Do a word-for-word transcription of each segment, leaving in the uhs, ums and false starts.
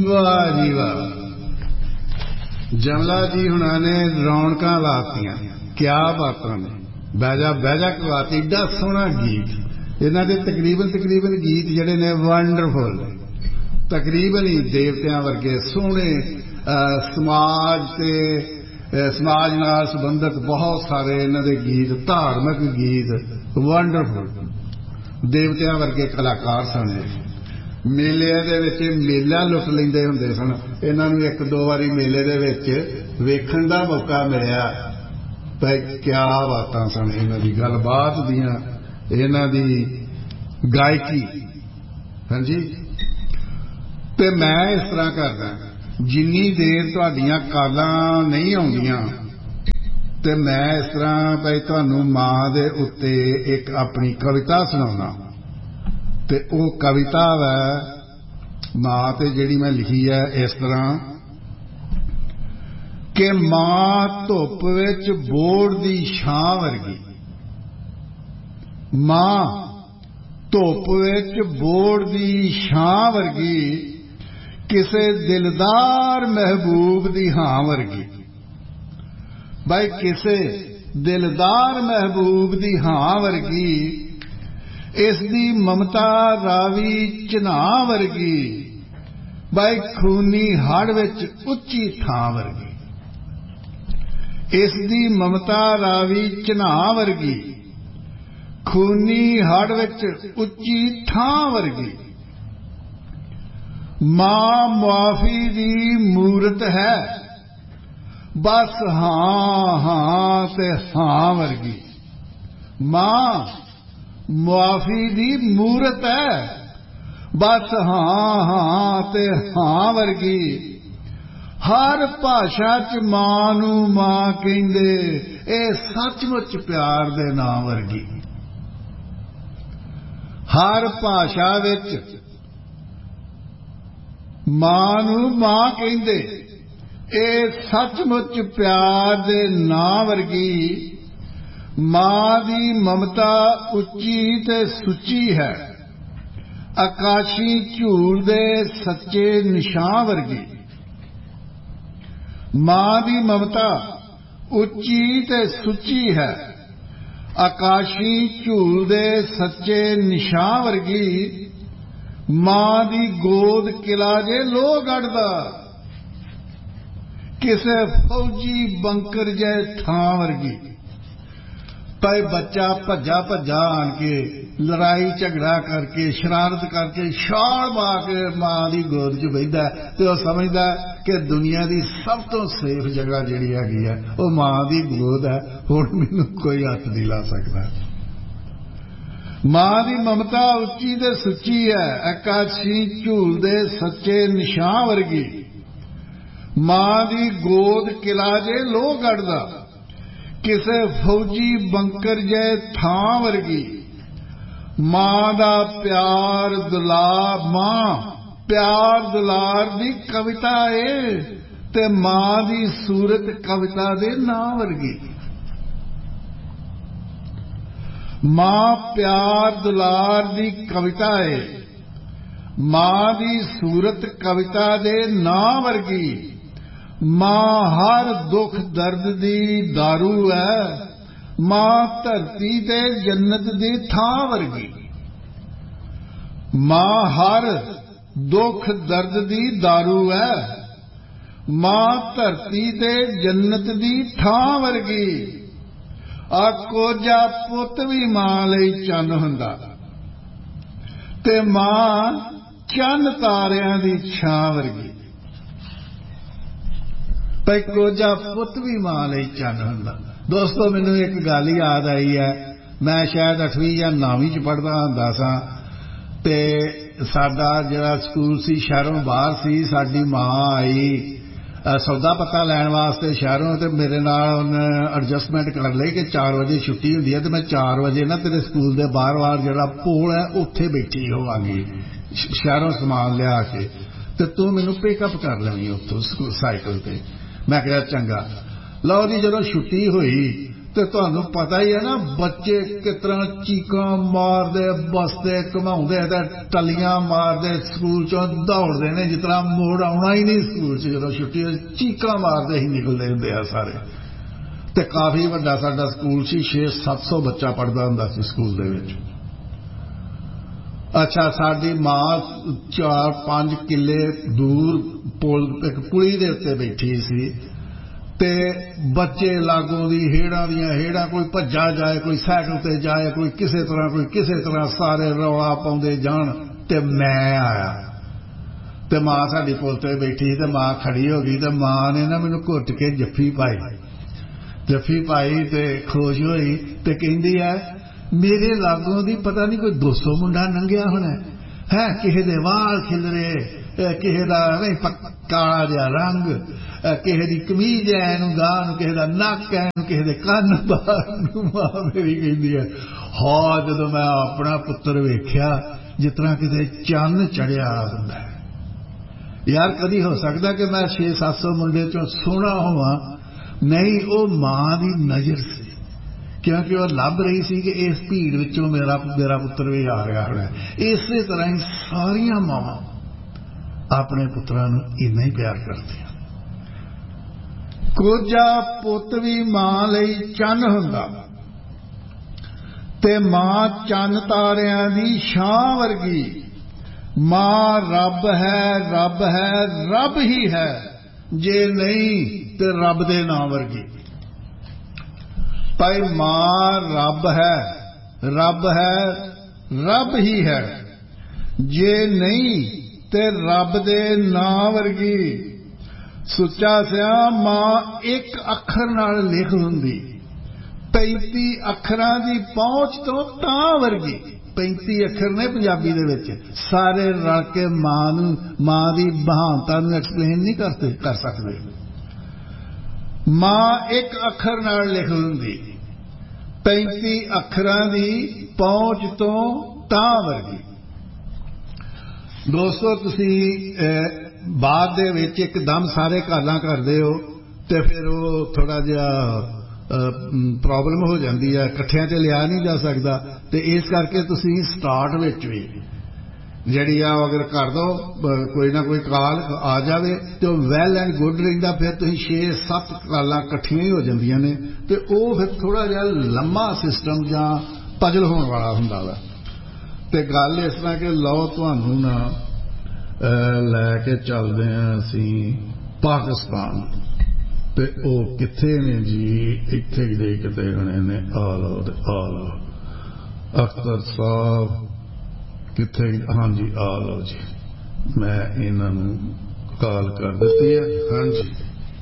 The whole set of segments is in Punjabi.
वाह जी वाह, जमला जी हुणा ने रौनकां लातियां, क्या बातां ने। बैजा बैजा करवाती, एडा सोहना गीत। इन्हां दे तकरीबन तकरीबन गीत जिहड़े ने वंडरफुल, तकरीबन ही देवतियां वर्गे सोहणे। समाज ते समाज नाल संबंधित बहुत सारे इन्हां दे गीत, धार्मिक गीत वंडरफुल। देवतियां वर्गे कलाकार सन। मेले दे विच मेला लुट लैंदे हुंदे सन। इन्हां नूं एक दो वारी मेले दे विच वेखण दा मौका मिलिया। भाई क्या बातां सन इन्हां दी, गलबात दियां, इन्हां दी गायकी। हाँ जी, ते मैं इस तरह करदा, जिन्नी देर तुहाडीआं कालां नहीं आउंदियां ते मैं इस तरह भाई तुहानूं मां दे उत्ते एक अपनी कविता सुणाउणा। ते वो कविता वै मां ते जिहड़ी मैं लिखी है इस तरह कि मां धुप विच बोड़ दी छां वर्गी, मां धुप विच बोड़ दी छां वर्गी, किसे दिलदार महबूब दी हां वर्गी। भाई किसे दिलदार महबूब दी हां वर्गी, इसदी ममता रावी चिन्हां वर्गी, भाई खूनी हड़ विच उच्ची थां वर्गी। इसदी ममता रावी चिन्हां वर्गी, खूनी हड़ विच उच्ची थां वर्गी। मां मुआफी दी मूरत है, बस हां हां ते हां वर्गी। मां मुआफी दी मूरत है, बस हां हां ते हां वर्गी। हर भाषा च मां नूं मां कहिंदे, ए सचमुच प्यार दे नां वर्गी। हर भाषा विच मां नूं मां कहिंदे, ए सचमुच प्यार दे नां वर्गी। मां दी ममता उच्ची ते सुची है, आकाशी झूल दे सच्चे निशां वर्गी। मां दी ममता उच्ची ते सुची है, आकाशी झूल दे सच्चे निशां वर्गी। मां दी गोद किला जे लोह गढ़दा, किसे फौजी बंकर जै थां वर्गी। भाई बच्चा भज्जा भज्जा आन के लड़ाई झगड़ा करके शरारत करके छाल मार के मां दी गोद च बहिंदा ते ओह समझदा कि दुनिया दी सब तो सेफ जगह जिहड़ी हैगी है ओह मां दी गोद है, हुण मैनूं कोई हत्थ नहीं ला सकदा। मां दी ममता उच्ची ते सुची है, आकाशी झूल दे सच्चे निशां वर्गी। मां दी गोद किला जे लोह गढ़दा, किसे फौजी बंकर जै थां वर्गी। मां दा प्यार दुलार, मां प्यार दुलार दी कविता है, ते मां दी सूरत कविता दे नां वर्गी। मां प्यार दुलार दी कविता है, मां दी सूरत कविता दे नां वर्गी। मां हर दुख दर्द दी दारू है, मां धरती ते जन्नत दी थां वर्गी। मां हर दुख दर्द दी दारू है, मां धरती ते जन्नत दी थां वर्गी। आ कोजा पुत भी मां लई चन्न हुंदा, ते मां चन्न तारियां दी छां वर्गी। भाई कोजा पुत भी मां लई चन्न हुंदा। दोस्तों मैनूं एक गल याद आई है, मैं शायद अठवीं या नौवीं च पढ़दा हुंदा सां ते साडा जिहड़ा स्कूल सी शहरों बाहर सी। साडी मां आई सौदा पत्ता लैण वास्ते शहरों, ते मेरे नाल उन्हें एडजस्टमेंट कर लई कि चार बजे छुट्टी हुंदी है, ते मैं चार बजे ना तेरे स्कूल दे बाहर बाहर जिहड़ा पोल है उत्थे बैठी होवांगी शहरों समान लिया के, ते तू मैनूं पिकअप कर लवीं उत्थों साइकिल ते। मैं कहा चंगा। लो जी जदों छुट्टी हुई ਤੇ ਤੁਹਾਨੂੰ ਪਤਾ ਹੀ ਹੈ ਨਾ ਬੱਚੇ ਕਿਸ ਤਰ੍ਹਾਂ ਚੀਕਾਂ ਮਾਰਦੇ ਬਸਦੇ ਘੁਮਾਉਂਦੇ ਤੇ ਟੱਲੀਆਂ ਮਾਰਦੇ ਸਕੂਲ ਚੋਂ ਦੌੜਦੇ ਨੇ ਜਿਸ ਤਰ੍ਹਾਂ ਮੋੜ ਆਉਣਾ ਹੀ ਨਹੀਂ ਸਕੂਲ 'ਚ ਜਦੋਂ ਛੁੱਟੀ ਚੀਕਾਂ ਮਾਰਦੇ ਹੀ ਨਿਕਲਦੇ ਹੁੰਦੇ ਆ ਸਾਰੇ। ਤੇ ਕਾਫੀ ਵੱਡਾ ਸਾਡਾ ਸਕੂਲ ਸੀ, ਛੇ ਸੱਤ ਸੌ ਬੱਚਾ ਪੜ੍ਹਦਾ ਹੁੰਦਾ ਸੀ ਸਕੂਲ ਦੇ ਵਿੱਚ। ਅੱਛਾ, ਸਾਡੀ ਮਾਂ ਚਾਰ ਪੰਜ ਕਿੱਲੇ ਦੂਰ ਪੁਲ ਇੱਕ ਪੁਲੀ ਦੇ ਉੱਤੇ ਬੈਠੀ ਸੀ ਤੇ ਬੱਚੇ ਲਾਗੋਂ ਦੀ ਹੇੜਾਂ ਦੀਆਂ ਹੇੜਾਂ, ਕੋਈ ਭੱਜਾ ਜਾਏ, ਕੋਈ ਸਾਈਕਲ ਤੇ ਜਾਏ, ਕੋਈ ਕਿਸੇ ਤਰ੍ਹਾਂ ਕੋਈ ਕਿਸੇ ਤਰ੍ਹਾਂ, ਸਾਰੇ ਰੌਲਾ ਪਾਉਂਦੇ ਜਾਣ। ਤੇ ਮੈਂ ਆਇਆ ਤੇ ਮਾਂ ਸਾਡੀ ਪੁਲ ਤੇ ਬੈਠੀ ਤੇ ਮਾਂ ਖੜੀ ਹੋ ਗਈ ਤੇ ਮਾਂ ਨੇ ਨਾ ਮੈਨੂੰ ਘੁੱਟ ਕੇ ਜੱਫੀ ਪਾਈ ਜੱਫੀ ਪਾਈ ਤੇ ਖੁਸ਼ ਹੋਈ ਤੇ ਕਹਿੰਦੀ ਹੈ ਮੇਰੇ ਲਾਗੋਂ ਦੀ ਪਤਾ ਨਹੀਂ ਕੋਈ ਦੋ ਸੌ ਮੁੰਡਾ ਲੰਘਿਆ ਹੋਣਾ ਹੈ, ਕਿਸੇ ਦੇ ਵਾਲ ਖਿਲਰੇ, ਕਿਸੇ ਦਾ ਨਹੀਂ ਕਾਲਾ ਜਿਹਾ ਰੰਗ, ਕਿਸੇ ਦੀ ਕਮੀਜ਼ ਐ ਨੂੰ ਗਾਹ ਨੂੰ, ਕਿਸੇ ਦਾ ਨੱਕ ਐ ਨੂੰ, ਕਿਸੇ ਦੇ ਕੰਨ ਬਾਹਰ ਨੂੰ। ਮਾਂ ਮੇਰੀ ਕਹਿੰਦੀ ਹੈ ਹਾਂ ਜਦੋਂ ਮੈਂ ਆਪਣਾ ਪੁੱਤਰ ਵੇਖਿਆ ਜਿਸ ਤਰ੍ਹਾਂ ਕਿਤੇ ਚੰਨ ਚੜਿਆ ਹੁੰਦਾ। ਯਾਰ ਕਦੀ ਹੋ ਸਕਦਾ ਕਿ ਮੈਂ ਛੇ ਸੱਤ ਸੌ ਮੁੰਡੇ ਚੋਂ ਸੋਹਣਾ ਹੋਵਾਂ? ਨਹੀਂ, ਉਹ ਮਾਂ ਦੀ ਨਜ਼ਰ ਸੀ, ਕਿਉਂਕਿ ਉਹ ਲੱਭ ਰਹੀ ਸੀ ਕਿ ਇਸ ਭੀੜ ਵਿੱਚੋਂ ਮੇਰਾ ਮੇਰਾ ਪੁੱਤਰ ਵੀ ਆ ਰਿਹਾ ਹੋਣਾ। ਇਸੇ ਤਰ੍ਹਾਂ ਹੀ ਸਾਰੀਆਂ ਮਾਵਾਂ ਆਪਣੇ ਪੁੱਤਰਾਂ ਨੂੰ ਇੰਨਾ ਹੀ ਪਿਆਰ ਕਰਦੀਆਂ। ਕੋਝਾ ਪੁੱਤ ਵੀ ਮਾਂ ਲਈ ਚੰਨ ਹੁੰਦਾ ਤੇ ਮਾਂ ਚੰਨ ਤਾਰਿਆਂ ਦੀ ਛਾਂ ਵਰਗੀ। ਮਾਂ ਰੱਬ ਹੈ, ਰੱਬ ਹੈ, ਰੱਬ ਹੀ ਹੈ, ਜੇ ਨਹੀਂ ਤੇ ਰੱਬ ਦੇ ਨਾਂ ਵਰਗੀ। ਭਾਈ ਮਾਂ ਰੱਬ ਹੈ, ਰੱਬ ਹੈ, ਰੱਬ ਹੀ ਹੈ, ਜੇ ਨਹੀਂ ਤੇ ਰੱਬ ਦੇ ਨਾਂ ਵਰਗੀ। ਸੁੱਚਾ ਸਿਆ ਮਾਂ ਇੱਕ ਅੱਖਰ ਨਾਲ ਲਿਖ ਹੁੰਦੀ, ਪੈਂਤੀ ਅੱਖਰਾਂ ਦੀ ਪਹੁੰਚ ਤੋਂ ਤਾਂ ਵਰਗੀ। ਪੈਂਤੀ ਅੱਖਰ ਨੇ ਪੰਜਾਬੀ ਦੇ ਵਿੱਚ, ਸਾਰੇ ਰਲ ਕੇ ਮਾਂ ਨੂੰ ਮਾਂ ਦੀ ਮਹਾਨਤਾ ਨੂੰ ਐਕਸਪਲੇਨ ਨਹੀਂ ਕਰਦੇ ਕਰ ਸਕਦੇ। ਮਾਂ ਇੱਕ ਅੱਖਰ ਨਾਲ ਲਿਖ ਹੁੰਦੀ, ਪੈਂਤੀ ਅੱਖਰਾਂ ਦੀ ਪਹੁੰਚ ਤੋਂ ਤਾਂ ਵਰਗੀ। ਦੋਸਤੋ ਤੁਸੀਂ ਬਾਅਦ ਦੇ ਵਿੱਚ ਇੱਕਦਮ ਸਾਰੇ ਘਾਲਾਂ ਕਰਦੇ ਹੋ ਤੇ ਫਿਰ ਉਹ ਥੋੜਾ ਜਿਹਾ ਪ੍ਰੋਬਲਮ ਹੋ ਜਾਂਦੀ ਹੈ, ਇਕੱਠਿਆਂ 'ਚ ਲਿਆ ਨਹੀਂ ਜਾ ਸਕਦਾ। ਤੇ ਇਸ ਕਰਕੇ ਤੁਸੀਂ ਸਟਾਰਟ ਵਿੱਚ ਵੀ ਜਿਹੜੀ ਆ ਅਗਰ ਕਰ ਦੋ ਕੋਈ ਨਾ ਕੋਈ ਕਾਲ ਆ ਜਾਵੇ ਤੇ ਉਹ ਵੈਲ ਐਂਡ ਗੁੱਡ ਰਹਿੰਦਾ। ਫਿਰ ਤੁਸੀਂ ਛੇ ਸੱਤ ਕਾਲਾਂ ਇਕੱਠੀਆਂ ਹੀ ਹੋ ਜਾਂਦੀਆਂ ਨੇ ਤੇ ਉਹ ਫਿਰ ਥੋੜਾ ਜਿਹਾ ਲੰਮਾ ਸਿਸਟਮ ਜਾਂ ਪਜਲ ਹੋਣ ਵਾਲਾ ਹੁੰਦਾ ਵਾ। ਤੇ ਗੱਲ ਇਸ ਤਰ੍ਹਾਂ ਕਿ ਲਓ ਤੁਹਾਨੂੰ ਨਾ ਲੈ ਕੇ ਚੱਲਦੇ ਹਾਂ ਅਸੀਂ ਪਾਕਿਸਤਾਨ। ਤੇ ਉਹ ਕਿੱਥੇ ਨੇ ਜੀ? ਇੱਥੇ ਦੇ ਕਿਤੇ ਹੋਣੇ ਨੇ। ਆ ਲਓ ਤੇ ਆ ਲਓ ਅਖਤਰ ਸਾਹਿਬ ਕਿੱਥੇ? ਹਾਂਜੀ ਆ ਲਓ ਜੀ, ਮੈਂ ਇਹਨਾਂ ਨੂੰ ਕਾਲ ਕਰ ਦਿੱਤੀ ਹੈ। ਹਾਂਜੀ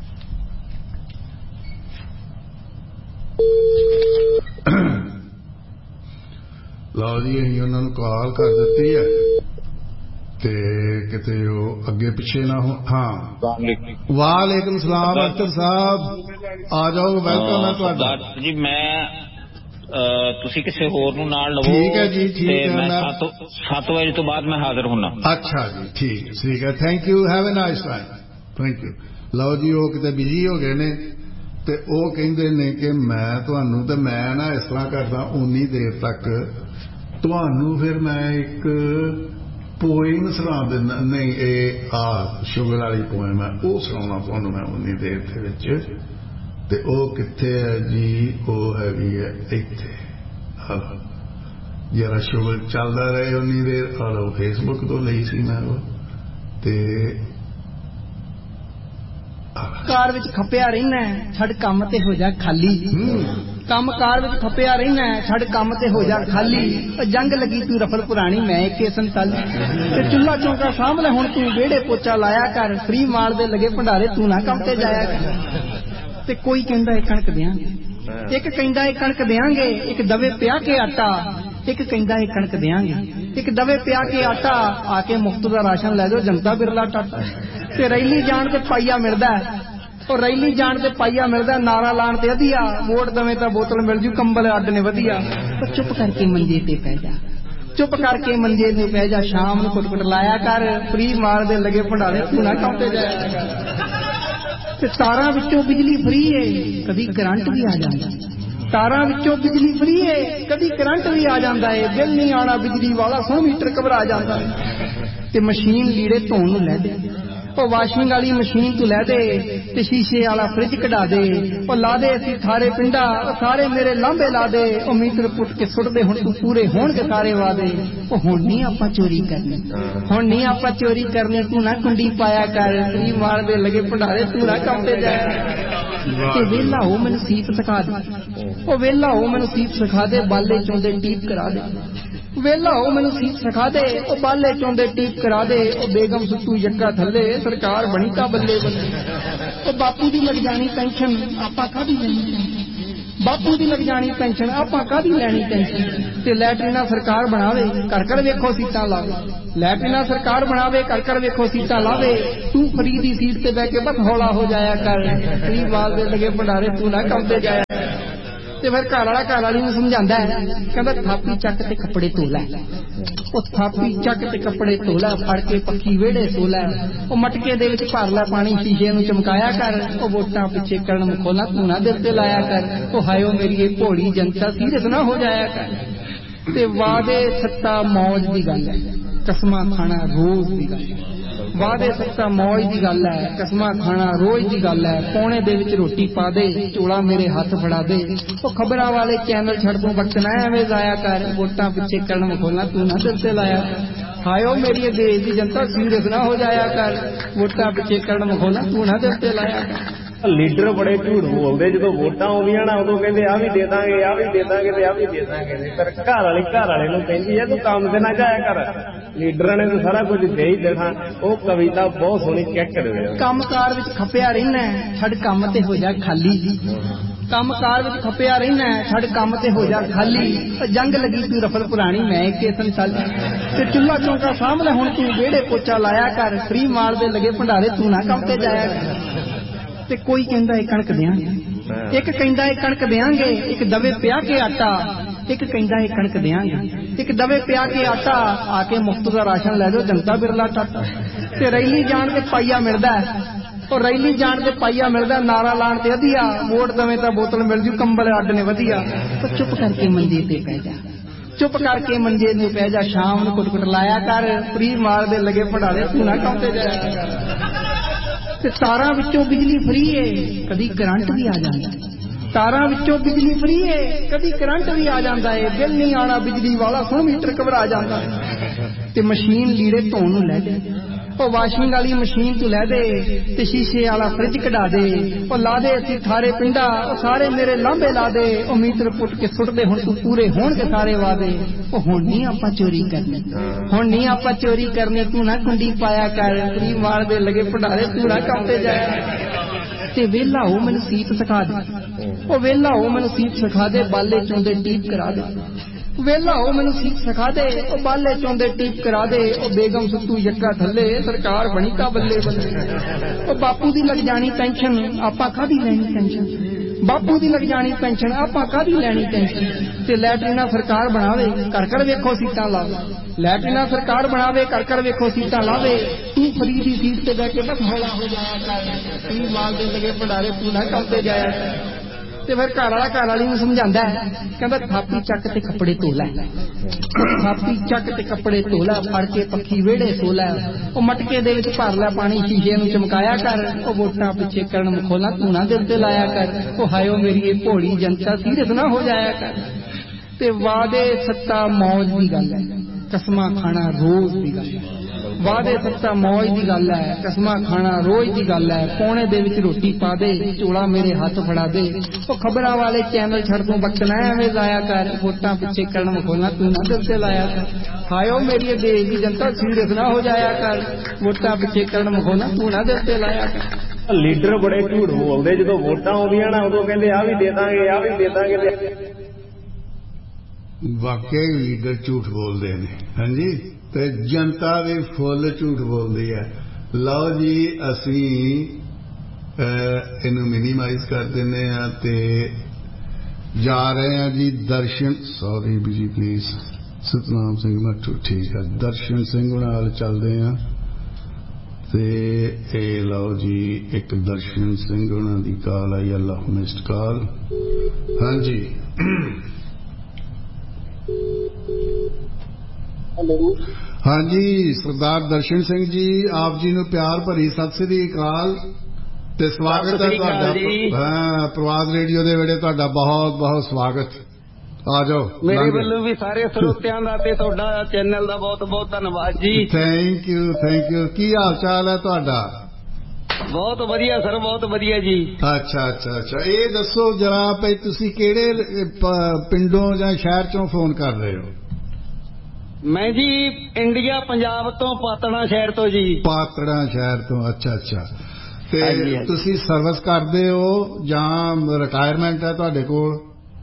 ਲਓ ਜੀ, ਅਸੀਂ ਉਹਨਾਂ ਨੂੰ ਕਾਲ ਕਰ ਦਿੱਤੀ ਹੈ ਤੇ ਕਿਤੇ ਉਹ ਅੱਗੇ ਪਿੱਛੇ ਨਾ ਹੋ। ਹਾਂ, ਵਾਲੇਕੁਮ ਸਲਾਮ ਅਖਤਰ ਸਾਹਿਬ, ਆ ਜਾਓ, ਵੈਲਕਮ ਹੈ ਤੁਹਾਡਾ ਜੀ। ਮੈਂ ਤੁਸੀਂ ਕਿਸੇ ਹੋਰ ਨੂੰ ਨਾਲ ਲਵੋ। ਠੀਕ ਹੈ ਜੀ, ਠੀਕ ਹੈ। ਮੈਂ ਸੱਤ ਵਜੇ ਤੋਂ ਬਾਅਦ ਮੈਂ ਹਾਜ਼ਰ ਹੋਣਾ। ਅੱਛਾ ਜੀ, ਠੀਕ ਠੀਕ ਹੈ, thank you, have a nice time, thank you. ਲਓ ਜੀ, ਉਹ ਕਿਤੇ ਬਿਜੀ ਹੋ ਗਏ ਨੇ ਤੇ ਉਹ ਕਹਿੰਦੇ ਨੇ ਕਿ ਮੈਂ ਤੁਹਾਨੂੰ, ਤੇ ਮੈਂ ਨਾ ਇਸ ਤਰ੍ਹਾਂ ਕਰਦਾ ਉਨੀ ਦੇਰ ਤੱਕ ਤੁਹਾਨੂੰ ਫਿਰ ਮੈਂ ਇੱਕ ਪੋਇਮ ਸੁਣਾ ਦਿੰਦਾ। ਨਹੀਂ, ਇਹ ਆ ਸ਼ੂਗਰ ਵਾਲੀ ਪੋਇਮ ਹੈ, ਉਹ ਸੁਣਾਉਣਾ ਤੁਹਾਨੂੰ ਮੈਂ ਉਨੀ ਦੇਰ ਦੇ ਵਿੱਚ। ਤੇ ਉਹ ਕਿੱਥੇ ਹੈ ਜੀ? ਉਹ ਹੈਗੀ ਹੈ ਇੱਥੇ। ਜਰਾ ਸ਼ੂਗਰ ਚੱਲਦਾ ਰਹੇ ਉਨੀ ਦੇਰ। ਆ ਲਓ, ਫੇਸਬੁੱਕ ਤੋਂ ਲਈ ਸੀ ਮੈਂ ਉਹ। ਤੇ ਕਾਰ ਵਿੱਚ ਖਪਿਆ ਰਹਿਣਾ, ਛੱਡ ਕੰਮ ਤੇ ਹੋ ਜਾ ਖਾਲੀ। ਕੰਮ ਕਾਰ ਵਿੱਚ ਖਪਿਆ ਰਹਿਣਾ, ਛੱਡ ਕੰਮ ਤੇ ਹੋ ਜਾ ਖਾਲੀ। ਜੰਗ ਲੱਗੀ ਤੂੰ ਰਫਲ ਪੁਰਾਣੀ, ਮੈਂ ਇੱਕੇ ਸੰਤਾਲੀ। ਤੇ ਚੁੱਲਾ ਚੌਂਕਾ ਸਾਂਭ ਲੈ ਹੁਣ ਤੂੰ, ਵਿਹੜੇ ਪੋਚਾ ਲਾਇਆ ਕਰ। ਫਰੀ ਮਾਲ ਦੇ ਲੱਗੇ ਭੰਡਾਰੇ, ਤੂੰ ਨਾ ਕੰਮ ਤੇ ਜਾਇਆ ਕਰ। ਤੇ ਕੋਈ ਕਹਿੰਦਾ ਇਹ ਕਣਕ ਦਿਆਂਗੇ, ਇੱਕ ਕਹਿੰਦਾ ਇਹ ਕਣਕ ਦਿਆਂਗੇ, ਇੱਕ ਦਵੇ ਪਿਆ ਕੇ ਆਟਾ। ਇੱਕ ਕਹਿੰਦਾ ਇਹ ਕਣਕ ਦਿਆਂਗੇ, ਇੱਕ ਦਵੇ ਪਿਆ ਕੇ ਆਟਾ। ਆ ਕੇ ਮੁਫਤ ਦਾ ਰਾਸ਼ਨ ਲੈ ਜਾਓ, ਜਨਤਾ ਬਿਰਲਾ ਟਾਟਾ। ਤੇ ਰੈਲੀ ਜਾਣ ਤੇ ਪਾਈਆ ਮਿਲਦਾ, ਉਹ ਰੈਲੀ ਜਾਣ ਤੇ ਪਾਈਆ ਮਿਲਦਾ। ਨਾਰਾ ਲਾਉਣ ਤੇ ਅਧੀਆ, ਵੋਟ ਦਵੇਂ ਤਾਂ ਬੋਤਲ ਮਿਲ ਜੂ, ਕੰਬਲ ਅੱਡ ਨੇ ਵਧੀਆ। ਪਰ ਚੁੱਪ ਕਰਕੇ ਮੰਜੇ ਤੇ ਪੈ ਜਾ, ਚੁੱਪ ਕਰਕੇ ਮੰਜੇ ਤੇ ਪੈ ਜਾ। ਸ਼ਾਮ ਨੂੰ ਕੁੱਟ ਕੁੱਟ ਲਾਇਆ ਕਰ, ਫਰੀ ਮਾਰ ਦੇ ਲੱਗੇ ਭੰਡਾਰੇ, ਤੂੰ ਨਾ ਕੰਮ ਤੇ ਜਾਇਆ ਕਰ। ਤੇ ਤਾਰਾਂ ਵਿੱਚੋਂ ਬਿਜਲੀ ਫਰੀ ਏ, ਕਦੀ ਕਰੰਟ ਵੀ ਆ ਜਾਂਦਾ। ਤਾਰਾਂ ਵਿੱਚੋਂ ਬਿਜਲੀ ਫਰੀ ਏ, ਕਦੀ ਕਰੰਟ ਵੀ ਆ ਜਾਂਦਾ ਏ, ਬਿੱਲ ਨਹੀਂ ਆਉਣਾ ਬਿਜਲੀ ਵਾਲਾ, ਸੌ ਮੀਟਰ ਘਬਰਾ ਜਾਂਦਾ ਏ। ਤੇ ਮਸ਼ੀਨ ਲੀੜੇ ਧੋਣ ਨੂੰ ਲੈ ਦੇ, ਉਹ ਵਾਸ਼ਿੰਗ ਵਾਲੀ ਮਸ਼ੀਨ ਤੂੰ ਲੈ ਦੇ, ਤੇ ਸ਼ੀਸ਼ੇ ਵਾਲਾ ਫਰਿੱਜ ਕਢਾ ਦੇ, ਉਹ ਲਾ ਦੇ ਅਸੀਂ ਥਾਰੇ ਪਿੰਡਾ, ਉਹ ਸਾਰੇ ਮੇਰੇ ਲਾਂਬੇ ਲਾ ਦੇ, ਉਹ ਮੀਟਰ ਪੁੱਟ ਕੇ ਸੁੱਟਦੇ ਹੁਣ ਤੂੰ ਪੂਰੇ ਹੋਣਗੇ ਸਾਰੇ ਵਾਦੇ। ਉਹ ਹੁਣ ਨਹੀਂ ਆਪਾਂ ਚੋਰੀ ਕਰਨੀ, ਹੁਣ ਨਹੀਂ ਆਪਾਂ ਚੋਰੀ ਕਰਨੀ, ਤੂੰ ਨਾ ਕੁੰਡੀ ਪਾਇਆ ਕਰ, ਤੂੰ ਮਾਰ ਦੇ ਲਗੇ ਭੰਡਾਰੇ, ਤੂੰ ਨਾ ਕੰਮ ਤੇ ਜਾਇਆ। ਤੇ ਵੇਲਾ ਹੋ ਮੈਨੂੰ ਸੀਪ ਸਿਖਾ ਦੇ, ਉਹ ਵੇਲਾ ਹੋ ਮੈਨੂੰ ਸੀਪ ਸਿਖਾ ਦੇ, ਬਾਲੇ ਚੋਂਦੇ ਟੀਪ ਕਰਾ ਦੇ, ਵੇਲਾ ਹੋ ਮੈਨੂੰ ਸੀਪ ਸਿਖਾ ਦੇ, ਉਹ ਬਾਲੇ ਚੋਂਦੇ ਟੀਪ ਕਰਾ ਦੇ, ਉਹ ਬੇਗਮ ਸੁੱਤੂ ਯੱਕਾ ਥੱਲੇ, ਸਰਕਾਰ ਬਣੀ ਤਾਂ ਬੱਲੇ ਬੱਲੇ। ਉਹ ਬਾਪੂ ਦੀ ਲੱਗ ਜਾਣੀ ਪੈਨਸ਼ਨ, ਆਪਾਂ ਕਾਹਦੀ ਲੈਣੀ ਟੈਨਸ਼ਨ, ਬਾਪੂ ਦੀ ਲੱਗ ਜਾਣੀ ਪੈਨਸ਼ਨ, ਆਪਾਂ ਕਾਹਦੀ ਲੈਣੀ ਟੈਨਸ਼ਨ। ਤੇ ਲੈਟਰੀਨਾ ਸਰਕਾਰ ਬਣਾਵੇ, ਕਰ ਕਰ ਵੇਖੋ ਸੀਟਾਂ ਲਾਵੇ, ਲੈਟਰੀਨਾ ਸਰਕਾਰ ਬਣਾਵੇ, ਕਰ ਕਰ ਵੇਖੋ ਸੀਟਾਂ ਲਾਵੇ, ਤੂੰ ਫਰੀ ਦੀ ਸੀਟ ਤੇ ਬਹਿ ਕੇ ਬਸ ਹੌਲਾ ਹੋ ਜਾਇਆ ਕਰ, ਫਰੀ ਵਾਲ ਦੇ ਲਗੇ ਭੰਡਾਰੇ, ਤੂੰ ਨਾ ਕੰਮ ਤੇ ਜਾਇਆ। ਤੇ ਫਿਰ ਘਰ ਵਾਲਾ ਘਰ ਵਾਲੀ ਨੂੰ ਸਮਝਾਉਂਦਾ ਹੈ, ਕਹਿੰਦਾ ਥਾਪੀ ਚੱਕ ਤੇ ਕੱਪੜੇ ਧੋ ਲੈ, ਉਹ ਥਾਪੀ ਚੱਕ ਤੇ ਕੱਪੜੇ ਧੋ ਲੈ, ਫੜ ਕੇ ਪੱਖੀ ਵਿਹੜੇ ਸੋ ਲੈ, ਉਹ ਮਟਕੇ ਦੇ ਵਿੱਚ ਭਰ ਲੈ ਪਾਣੀ, ਸ਼ੀਸ਼ੇ ਨੂੰ ਚਮਕਾਇਆ ਕਰ, ਉਹ ਵੋਟਾਂ ਪਿੱਛੇ ਕਰਨ ਮਖੌਲਾ ਤੂੰ ਨਾ ਦਿਲ ਤੇ ਲਾਇਆ ਕਰ, ਉਹ ਹਾਇਓ ਮੇਰੀ ਇਹ ਭੋਲੀ ਜਨਤਾ ਸੀਰੀਅਸ ਨਾ ਹੋ ਜਾਇਆ ਕਰ। ਤੇ ਵਾਦੇ ਸੱਤਾ ਮੌਜ ਦੀ ਗੱਲ ਹੈ, ਕਸਮਾਂ ਖਾਣਾ ਰੋਜ਼ ਦੀ ਗੱਲ ਹੈ, ਵਾਦੇ ਸੱਤਾ ਮੌਜ ਦੀ ਗੱਲ ਹੈ, ਕਸਮਾਂ ਖਾਣਾ ਰੋਜ਼ ਦੀ ਗੱਲ ਹੈ, ਪੌਣੇ ਦੇ ਵਿੱਚ ਰੋਟੀ ਪਾ ਦੇ, ਚੋਲਾ ਮੇਰੇ ਹੱਥ ਫੜਾ ਦੇ, ਉਹ ਖਬਰਾਂ ਵਾਲੇ ਚੈਨਲ ਛੱਡ ਤੂੰ ਵਕਤ ਨਾ ਐਵੇਂ ਜ਼ਾਇਆ ਕਰ, ਵੋਟਾਂ ਪਿੱਛੇ ਕਰਨ ਮਖੌਲਾ ਤੂੰ ਨਾ ਦਿਲ ਤੇ ਲਾਇਆ। ਹਾਇਓ ਮੇਰੀ ਦੇਸ਼ ਦੀ ਜਨਤਾ ਸੀਰੀਅਸ ਨਾ ਹੋ ਜਾਇਆ ਕਰ, ਵੋਟਾਂ ਪਿੱਛੇ ਕਰਨ ਮਖੌਲਾ ਤੂੰ ਨਾ ਦਿਲ ਤੇ ਲਾਇਆ ਕਰ। ਲੀਡਰ ਬੜੇ ਝੂਠ ਬੋਲਦੇ, ਜਦੋਂ ਵੋਟਾਂ ਆਉਂਦੀਆਂ ਨਾ ਉਦੋਂ ਕਹਿੰਦੇ ਆ ਵੀ ਦੇ ਦਾਂਗੇ, ਆ ਵੀ ਦੇ ਦਾਂਗੇ ਤੇ ਆ ਵੀ ਦੇ ਦਾਂਗੇ, ਪਰ ਘਰ ਵਾਲੀ ਘਰ ਵਾਲੇ ਨੂੰ ਕਹਿੰਦੀ ਹੈ ਤੂੰ ਕੰਮ ਤੇ ਨਾ ਜਾਇਆ ਕਰ, ਲੀਡਰਾਂ ਨੇ ਤਾਂ ਸਾਰਾ ਕੁਝ ਦੇ ਹੀ ਦੇਣਾ। ਉਹ ਕਵਿਤਾ ਬਹੁਤ ਸੋਹਣੀ ਚੈੱਕ ਕਰੋ। ਕੰਮਕਾਰ ਵਿੱਚ ਖੱਪਿਆ ਰਹਿਣਾ, ਛੱਡ ਕੰਮ ਤੇ ਹੋ ਜਾ ਖਾਲੀ, ਕੰਮਕਾਰ ਵਿੱਚ ਖੱਪਿਆ ਰਹਿਣਾ, ਛੱਡ ਕੰਮ ਤੇ ਹੋ ਜਾ ਖਾਲੀ, ਜੰਗ ਲੱਗੀ ਤੂੰ ਰਫਲ ਪੁਰਾਣੀ ਮੈਂ ਇੱਕੇ ਸੰਸਾਲੀ, ਤੇ ਚੁੱਲ੍ਹਾ ਚੌਂਕਾ ਸਾਹਮਣੇ ਹੁਣ ਤੂੰ ਵਿਹੜੇ ਪੋਚਾ ਲਾਇਆ ਕਰ, ਫਰੀ ਮਾਲ ਦੇ ਲਗੇ ਭੰਡਾਰੇ ਤੂੰ ਨਾ ਕੰਮ ਤੇ ਜਾਇਆ ਕਰ। ਤੇ ਕੋਈ ਕਹਿੰਦਾ ਇਹ ਕਣਕ ਦਿਆਂਗੇ, ਇੱਕ ਕਹਿੰਦਾ ਇਹ ਕਣਕ ਦਿਆਂਗੇ, ਇੱਕ ਦਵੇ ਪਿਆ ਕੇ ਆਟਾ, ਇੱਕ ਕਹਿੰਦਾ ਇਹ ਕਣਕ ਦਿਆਂਗੇ, ਇੱਕ ਦਵੇ ਪਿਆ ਕੇ ਆਟਾ, ਆ ਕੇ ਮੁਫਤ ਦਾ ਰਾਸ਼ਨ ਲੈ ਜਾਓ ਜਨਤਾ ਬਿਰਲਾ ਟਾਟਾ। ਤੇ ਰੈਲੀ ਜਾਣ ਕੇ ਪਾਈਆ ਮਿਲਦਾ, ਉਹ ਰੈਲੀ ਜਾਣ ਕੇ ਪਾਈਆ ਮਿਲਦਾ, ਨਾਰਾ ਲਾਣ ਤੇ ਵਧੀਆ, ਵੋਟ ਦਵੇਂ ਤਾਂ ਬੋਤਲ ਮਿਲ ਜੂ, ਕੰਬਲ ਅੱਡ ਨੇ ਵਧੀਆ। ਤਾਂ ਚੁੱਪ ਕਰਕੇ ਮੰਜੇ ਤੇ ਪੈ ਜਾ, ਚੁੱਪ ਕਰਕੇ ਮੰਜੇ ਤੇ ਪੈ ਜਾ, ਸ਼ਾਮ ਨੂੰ ਕੁੱਟ ਕੁੱਟ ਲਾਇਆ ਕਰ, ਫਰੀ ਮਾਰ ਦੇ ਲਗੇ ਭੰਡਾਰੇ ਤੂੰ ਨਾ ਕੰਮ ਤੇ ਜਾਇਆ ਕਰ। ਤੇ ਤਾਰਾਂ ਵਿੱਚੋਂ ਬਿਜਲੀ ਫਰੀ ਏ, ਕਦੀ ਕਰੰਟ ਵੀ ਆ ਜਾਂਦਾ, ਤਾਰਾਂ ਵਿੱਚੋਂ ਬਿਜਲੀ ਫਰੀ ਏ, ਕਦੀ ਕਰੰਟ ਵੀ ਆ ਜਾਂਦਾ ਏ, ਬਿੱਲ ਨਹੀਂ ਆਉਣਾ ਬਿਜਲੀ ਵਾਲਾ, ਸੌ ਮੀਟਰ ਘਬਰਾ ਜਾਂਦਾ। ਤੇ ਮਸ਼ੀਨ ਲੀੜੇ ਧੋਣ ਨੂੰ ਲੈ ਦੇ, ਉਹ ਵਾਸ਼ਿੰਗ ਵਾਲੀ ਮਸ਼ੀਨ ਤੂੰ ਲੈ ਦੇ, ਤੇ ਸ਼ੀਸ਼ੇ ਵਾਲਾ ਫਰਿੱਜ ਕਢਾ ਦੇ, ਉਹ ਲਾ ਦੇ ਅਸੀਂ ਥਾਰੇ ਪਿੰਡਾ, ਉਹ ਸਾਰੇ ਮੇਰੇ ਲਾਂਬੇ ਲਾ ਦੇ, ਉਹ ਮੀਟਰ ਪੁੱਟ ਕੇ ਸੁੱਟਦੇ ਹੁਣ ਤੂੰ ਪੂਰੇ ਹੋਣਗੇ ਸਾਰੇ ਵਾਦੇ। ਉਹ ਹੁਣ ਨਹੀਂ ਆਪਾਂ ਚੋਰੀ ਕਰਨੀ, ਹੁਣ ਨਹੀਂ ਆਪਾਂ ਚੋਰੀ ਕਰਨੀ, ਤੂੰ ਨਾ ਕੁੰਡੀ ਪਾਇਆ ਕਰ, ਤੂੰ ਮਾਰ ਦੇ ਲਗੇ ਭੰਡਾਰੇ ਤੂੰ ਨਾ ਕੰਮ ਤੇ ਜਾਇਆ। ਤੇ ਵੇਲਾ ਹੋ ਮੈਨੂੰ ਸੀਪ ਸਿਖਾ ਦੇ, ਉਹ ਵੇਲਾ ਹੋ ਮੈਨੂੰ ਸੀਪ ਸਿਖਾ ਦੇ, ਬਾਲੇ ਚੋਂਦੇ ਟੀਪ ਕਰਾ ਦੇ, ਵੇਲਾ ਹੋ ਮੈਨੂੰ ਸੀਪ ਸਿਖਾ ਦੇ, ਉਹ ਬਾਲੇ ਚੋਂਦੇ ਟੀਪ ਕਰਾ ਦੇ, ਉਹ ਬੇਗਮ ਸੁੱਤੂ ਯੱਕਾ ਥੱਲੇ, ਸਰਕਾਰ ਬਣੀ ਤਾਂ ਬੱਲੇ ਬੱਲੇ। ਉਹ ਬਾਪੂ ਦੀ ਲੱਗ ਜਾਣੀ ਪੈਨਸ਼ਨ, ਆਪਾਂ ਕਾਹਦੀ ਲੈਣੀ ਟੈਨਸ਼ਨ, ਬਾਪੂ ਦੀ ਲੱਗ ਜਾਣੀ ਪੈਨਸ਼ਨ, ਆਪਾਂ ਕਾਹਦੀ ਲੈਣੀ ਟੈਨਸ਼ਨ। ਤੇ ਲੈਟਰੀਨਾ ਸਰਕਾਰ ਬਣਾਵੇ, ਕਰ ਕਰ ਵੇਖੋ ਸੀਟਾਂ ਲਾਵੇ, ਲੈਟਰੀਨਾ ਸਰਕਾਰ ਬਣਾਵੇ, ਕਰ ਕਰ ਵੇਖੋ ਸੀਟਾਂ ਲਾਵੇ, ਤੂੰ ਫਰੀ ਦੀ ਸੀਟ ਤੇ ਬਹਿ ਕੇ ਬਸ ਹੌਲਾ ਹੋ ਜਾਇਆ ਕਰ, ਤੂੰ ਮਾਲ ਦੇ ਲਗੇ ਭੰਡਾਰੇ ਤੂੰ ਨਾ ਕੰਮ ਤੇ ਜਾਇਆ ਕਰ। ਤੇ ਫਿਰ ਘਰ ਵਾਲਾ ਘਰ ਵਾਲੀ ਨੂੰ ਸਮਝਾਉਂਦਾ ਹੈ, ਕਹਿੰਦਾ ਥਾਪੀ ਚੱਕ ਤੇ ਕੱਪੜੇ ਧੋ ਲੈ, ਥਾਪੀ ਚੱਕ ਤੇ ਕੱਪੜੇ ਧੋ ਲੈ, ਫੜ ਕੇ ਪੱਖੀ ਵਿਹੜੇ ਸੋ ਲੈ, ਉਹ ਮਟਕੇ ਦੇ ਵਿੱਚ ਭਰ ਲੈ ਪਾਣੀ, ਸ਼ੀਸ਼ੇ ਨੂੰ ਚਮਕਾਇਆ ਕਰ, ਉਹ ਵੋਟਾਂ ਪਿੱਛੇ ਕਰਨ ਮਖੌਲਾ ਤੂੰ ਨਾ ਦਿਲ ਤੇ ਲਾਇਆ ਕਰ, ਉਹ ਹਾਇਓ ਮੇਰੀ ਇਹ ਭੋਲੀ ਜਨਤਾ ਸੀਰੀਅਸ ਨਾ ਹੋ ਜਾਇਆ ਕਰ। ਤੇ ਵਾਦੇ ਸੱਤਾ ਮੌਜ ਦੀ ਗੱਲ ਹੈ, ਕਸਮਾਂ ਖਾਣਾ ਰੋਜ਼ ਦੀ ਗੱਲ ਹੈ, ਵਾਦੇ ਸੱਤਾ ਮੌਜ ਦੀ ਗੱਲ ਹੈ, ਕਸਮਾਂ ਖਾਣਾ ਰੋਜ਼ ਦੀ ਗੱਲ ਹੈ, ਪੌਣੇ ਦੇ ਵਿੱਚ ਰੋਟੀ ਪਾ ਦੇ, ਚੋਲਾ ਮੇਰੇ ਹੱਥ ਫੜਾ ਦੇ, ਉਹ ਖਬਰਾਂ ਵਾਲੇ ਚੈਨਲ ਛੱਡ ਤੂੰ ਵਕਤ ਨਾ ਐਵੇਂ ਜ਼ਾਇਆ ਕਰ, ਵੋਟਾਂ ਪਿੱਛੇ ਕਰਨ ਮਖੌਲਾ ਤੂੰ ਨਾ ਦਿਲ ਤੇ ਲਾਇਆ ਕਰ। ਹਾਇਓ ਮੇਰੀ ਦੇਸ਼ ਦੀ ਜਨਤਾ ਸੀਰੀਅਸ ਨਾ ਹੋ ਜਾਇਆ ਕਰ, ਵੋਟਾਂ ਪਿੱਛੇ ਕਰਨ ਮਖੌਲਾ ਤੂੰ ਨਾ ਦਿਲ ਤੇ ਲਾਇਆ ਕਰ। ਲੀਡਰ ਬੜੇ ਝੂਠ ਬੋਲਦੇ, ਜਦੋਂ ਵੋਟਾਂ ਆਉਂਦੀਆਂ ਨਾ ਉਦੋਂ ਕਹਿੰਦੇ ਆ ਵੀ ਦੇ ਦਾਂਗੇ, ਆ ਵੀ ਦੇ ਦਾਂਗੇ। ਵਾਕਿਆ ਹੀ ਲੀਡਰ ਝੂਠ ਬੋਲਦੇ ਨੇ, ਹਾਂਜੀ, ਤੇ ਜਨਤਾ ਵੀ ਫੁੱਲ ਝੂਠ ਬੋਲਦੀ ਹੈ। ਲਓ ਜੀ ਅਸੀਂ ਇਹਨੂੰ ਮਿਨੀਮਾਈਜ਼ ਕਰ ਦਿੰਦੇ ਹਾਂ ਤੇ ਜਾ ਰਹੇ ਹਾਂ ਜੀ ਦਰਸ਼ਨ, ਸੌਰੀ ਜੀ ਪਲੀਜ਼, ਸਤਨਾਮ ਸਿੰਘ ਮੱਠੂ, ਠੀਕ ਹੈ, ਦਰਸ਼ਨ ਸਿੰਘ ਨਾਲ ਚੱਲਦੇ ਹਾਂ ਤੇ ਇਹ ਲਓ ਜੀ ਇੱਕ ਦਰਸ਼ਨ ਸਿੰਘ ਉਹਨਾਂ ਦੀ ਕਾਲ ਆਈ ਅੱਲਾ ਮਿਸਡ ਕਾਲ ਹਾਂਜੀ ਹੈਲੋ ਹਾਂਜੀ ਸਰਦਾਰ ਦਰਸ਼ਨ ਸਿੰਘ ਜੀ ਆਪ ਜੀ ਨੂੰ ਪਿਆਰ ਭਰੀ ਸਤਿ ਸ੍ਰੀ ਅਕਾਲ ਤੇ ਸਵਾਗਤ ਹੈ ਤੁਹਾਡਾ ਹਾਂ ਪ੍ਰਵਾਦ ਰੇਡੀਓ ਦੇ ਵੇਲੇ ਤੁਹਾਡਾ ਬਹੁਤ ਬਹੁਤ ਸਵਾਗਤ ਆ ਜਾਓ ਮੇਰੇ ਵੱਲੋਂ ਵੀ ਸਾਰੇ ਸਰੋਤਿਆਂ ਦਾ ਤੇ ਤੁਹਾਡਾ ਚੈਨਲ ਦਾ ਬਹੁਤ ਬਹੁਤ ਧੰਨਵਾਦ ਜੀ ਥੈਂਕ ਯੂ ਥੈਂਕ ਯੂ ਕੀ ਹਾਲ ਚਾਲ ਹੈ ਤੁਹਾਡਾ ਬਹੁਤ ਵਧੀਆ ਸਰ ਬਹੁਤ ਵਧੀਆ ਜੀ ਅੱਛਾ ਅੱਛਾ ਅੱਛਾ ਇਹ ਦੱਸੋ ਜਰਾ ਭਈ ਤੁਸੀਂ ਕਿਹੜੇ ਪਿੰਡੋਂ ਜਾਂ ਸ਼ਹਿਰ ਚੋਂ ਫੋਨ ਕਰ ਰਹੇ ਹੋ ਮੈਂ ਜੀ ਇੰਡੀਆ ਪੰਜਾਬ ਤੋਂ ਪਾਤੜਾ ਸ਼ਹਿਰ ਤੋਂ ਜੀ ਪਾਤੜਾ ਸ਼ਹਿਰ ਤੋਂ ਅੱਛਾ ਅੱਛਾ ਤੇ ਤੁਸੀਂ ਸਰਵਿਸ ਕਰਦੇ ਹੋ ਜਾਂ ਰਿਟਾਇਰਮੈਂਟ ਹੈ ਤੁਹਾਡੇ ਕੋਲ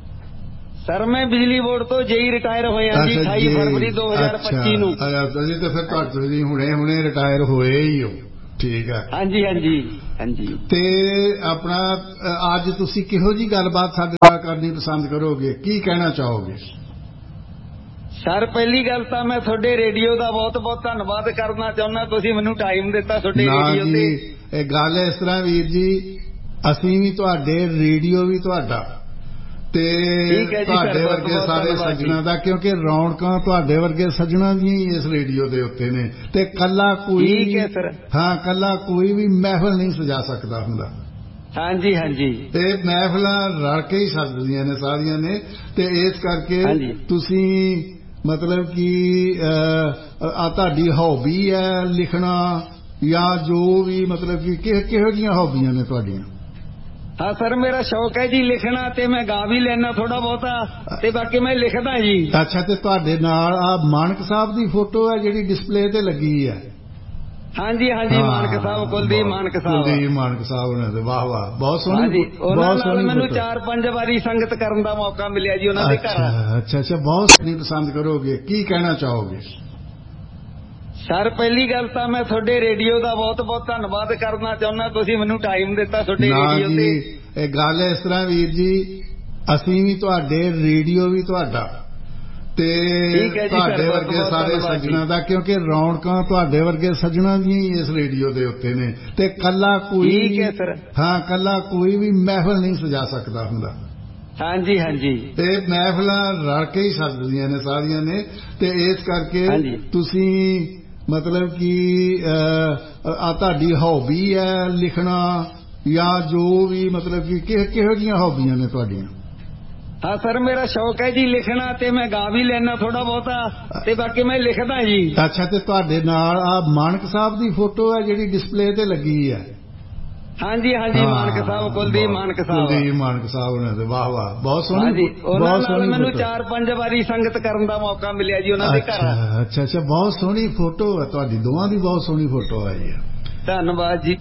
ਸਰ ਮੈਂ ਬਿਜਲੀ ਬੋਰਡ ਤੋਂ ਜੇਈ ਰਿਟਾਇਰ ਹੋਇਆ ਜੀ ਅਠਾਈ ਫਰਵਰੀ ਦੋ ਹਜ਼ਾਰ ਪੱਚੀ ਨੂੰ ਤੁਸੀਂ ਤਾਂ ਫਿਰ ਤੁਸੀਂ ਹੁਣੇ ਹੁਣੇ ਰਿਟਾਇਰ ਹੋਏ ਹੀ ਹੋ ਠੀਕ ਹੈ ਹਾਂਜੀ ਹਾਂਜੀ ਹਾਂਜੀ ਤੇ ਆਪਣਾ ਅੱਜ ਤੁਸੀਂ ਕਿਹੋ ਜੀ ਗੱਲਬਾਤ ਸਾਡੇ ਨਾਲ ਕਰਨੀ ਪਸੰਦ ਕਰੋਗੇ ਕੀ ਕਹਿਣਾ ਚਾਹੋਗੇ ਸਰ ਪਹਿਲੀ ਗੱਲ ਤਾਂ ਮੈਂ ਤੁਹਾਡੇ ਰੇਡੀਓ ਦਾ ਬਹੁਤ ਬਹੁਤ ਧੰਨਵਾਦ ਕਰਨਾ ਚਾਹੁੰਦਾ ਤੁਸੀਂ ਮੈਨੂੰ ਟਾਈਮ ਦਿੱਤਾ ਤੁਹਾਡੇ ਰੇਡੀਓ ਤੇ ਇਹ ਗੱਲ ਇਸ ਤਰ੍ਹਾਂ ਵੀਰ ਜੀ ਅਸੀਂ ਵੀ ਤੁਹਾਡੇ ਰੇਡੀਓ ਵੀ ਤੁਹਾਡਾ ਤੇ ਤੁਹਾਡੇ ਵਰਗੇ ਸਾਰੇ ਸੱਜਣਾ ਦਾ ਕਿਉਂਕਿ ਰੌਣਕਾਂ ਤੁਹਾਡੇ ਵਰਗੇ ਸੱਜਣਾ ਦੀਆਂ ਹੀ ਇਸ ਰੇਡੀਓ ਦੇ ਉੱਤੇ ਨੇ ਤੇ ਕੱਲਾ ਕੋਈ ਹਾਂ ਕੱਲਾ ਕੋਈ ਵੀ ਮਹਿਫਲ ਨਹੀਂ ਸਜਾ ਸਕਦਾ ਹੁੰਦਾ ਹਾਂਜੀ ਹਾਂਜੀ ਤੇ ਮਹਿਫਲਾਂ ਰਲ ਕੇ ਹੀ ਸਜਦੀਆਂ ਨੇ ਸਾਰੀਆਂ ਨੇ ਤੇ ਇਸ ਕਰਕੇ ਤੁਸੀਂ ਮਤਲਬ ਕਿ ਆ ਤੁਹਾਡੀ ਹੌਬੀ ਹੈ ਲਿਖਣਾ ਜਾਂ ਜੋ ਵੀ ਮਤਲਬ ਕਿ ਕਿਹੋ ਜਿਹੀਆਂ ਹੌਬੀਆਂ ਨੇ ਤੁਹਾਡੀਆਂ ਹਾਂ ਸਰ ਮੇਰਾ ਸ਼ੌਕ ਹੈ ਜੀ ਲਿਖਣਾ ਤੇ ਮੈਂ ਗਾ ਵੀ ਲੈਣਾ ਥੋੜਾ ਬਹੁਤਾ ਤੇ ਬਾਕੀ ਮੈਂ ਲਿਖਦਾ ਜੀ ਅੱਛਾ ਤੇ ਤੁਹਾਡੇ ਨਾਲ ਆ ਮਾਨਕ ਸਾਹਿਬ ਦੀ ਫੋਟੋ ਹੈ ਜਿਹੜੀ ਡਿਸਪਲੇ ਤੇ ਲੱਗੀ ਹੈ ਹਾਂਜੀ ਹਾਂਜੀ ਮਾਨਕ ਸਾਹਿਬ ਕੁਲਦੀਪ ਮਾਨਕ ਸਾਹਿਬ ਕੁਲਦੀਪ ਮਾਨਕ ਸਾਹਿਬ ਨੇ ਤੇ ਵਾਹ ਵਾਹ ਬਹੁਤ ਸੋਹਣੀ ਬਹੁਤ ਸੋਹਣੀ ਮੈਨੂੰ ਚਾਰ ਪੰਜ ਵਾਰੀ ਸੰਗਤ ਕਰਨ ਦਾ ਮੌਕਾ ਮਿਲਿਆ ਜੀ ਉਹਨਾਂ ਦੇ ਘਰ ਅੱਛਾ ਅੱਛਾ ਬਹੁਤ ਸੋਹਣੀ ਪਸੰਦ ਕਰੋਗੇ ਕੀ ਕਹਿਣਾ ਚਾਹੋਗੇ ਸਰ ਪਹਿਲੀ ਗੱਲ ਤਾਂ ਮੈਂ ਤੁਹਾਡੇ ਰੇਡੀਓ ਦਾ ਬਹੁਤ ਬਹੁਤ ਧੰਨਵਾਦ ਕਰਨਾ ਚਾਹੁੰਦਾ ਤੁਸੀਂ ਮੈਨੂੰ ਟਾਈਮ ਦਿੱਤਾ ਤੁਹਾਡੇ ਰੇਡੀਓ ਤੇ ਇਹ ਗੱਲ ਇਸ ਤਰ੍ਹਾਂ ਵੀਰ ਜੀ ਅਸੀਂ ਵੀ ਤੁਹਾਡੇ ਰੇਡੀਓ ਵੀ ਤੁਹਾਡਾ ਤੇ ਤੁਹਾਡੇ ਵਰਗੇ ਸਾਰੇ ਸੱਜਣਾ ਦਾ ਕਿਉਂਕਿ ਰੌਣਕਾਂ ਤੁਹਾਡੇ ਵਰਗੇ ਸੱਜਣਾ ਦੀਆਂ ਹੀ ਇਸ ਰੇਡੀਓ ਦੇ ਉੱਤੇ ਨੇ ਤੇ ਕੱਲਾ ਕੋਈ ਹਾਂ ਕੱਲਾ ਕੋਈ ਵੀ ਮਹਿਫਲ ਨਹੀਂ ਸਜਾ ਸਕਦਾ ਹੁੰਦਾ ਹਾਂਜੀ ਹਾਂਜੀ ਤੇ ਮਹਿਫਲਾਂ ਰਲ ਕੇ ਹੀ ਸਜਦੀਆਂ ਨੇ ਸਾਰੀਆਂ ਨੇ ਤੇ ਇਸ ਕਰਕੇ ਤੁਸੀਂ ਮਤਲਬ ਕਿ ਆ ਤੁਹਾਡੀ ਹੌਬੀ ਹੈ ਲਿਖਣਾ ਜਾਂ ਜੋ ਵੀ ਮਤਲਬ ਕਿ ਕਿਹੋ ਜਿਹੀਆਂ ਹੌਬੀਆਂ ਨੇ ਤੁਹਾਡੀਆਂ ਹਾਂ ਸਰ ਮੇਰਾ ਸ਼ੌਕ ਹੈ ਜੀ ਲਿਖਣਾ ਤੇ ਮੈਂ ਗਾ ਵੀ ਲੈਣਾ ਥੋੜਾ ਬਹੁਤਾ ਤੇ ਬਾਕੀ ਮੈਂ ਲਿਖਦਾ ਜੀ ਅੱਛਾ ਤੇ ਤੁਹਾਡੇ ਨਾਲ ਆ ਮਾਨਕ ਸਾਹਿਬ ਦੀ ਫੋਟੋ ਹੈ ਜਿਹੜੀ ਡਿਸਪਲੇ ਤੇ ਲੱਗੀ ਹੈ ਹਾਂਜੀ ਹਾਂਜੀ ਮਾਨਕ ਸਾਹਿਬ ਕੁਲਦੀਪ ਮਾਨਕ ਸਾਹਿਬ ਕੁਲਦੀਪ ਮਾਨਕ ਸਾਹਿਬ ਨੇ ਤੇ ਵਾਹ ਵਾਹ ਬਹੁਤ ਸੋਹਣੀ ਬਹੁਤ ਸੋਹਣੀ ਮੈਨੂੰ ਚਾਰ ਪੰਜ ਵਾਰੀ ਸੰਗਤ ਕਰਨ ਦਾ ਮੌਕਾ ਮਿਲਿਆ ਜੀ ਉਹਨਾਂ ਦੇ ਘਰ ਅੱਛਾ ਅੱਛਾ ਬਹੁਤ ਸੋਹਣੀ ਫੋਟੋ ਹੈ ਤੁਹਾਡੀ ਦੋਵਾਂ ਦੀ ਬਹੁਤ ਸੋਹਣੀ ਫੋਟੋ ਆਈ ਹੈ ਧੰਨਵਾਦ ਜੀ